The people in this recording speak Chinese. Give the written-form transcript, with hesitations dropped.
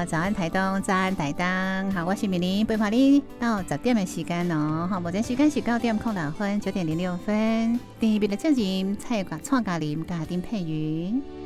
早安台东，早安台东，好，我是美玲，陪伴你到10点的时间哦。好，目前时间是9点06分，9点06分。第二遍的正经，蔡国创嘉玲家庭配云。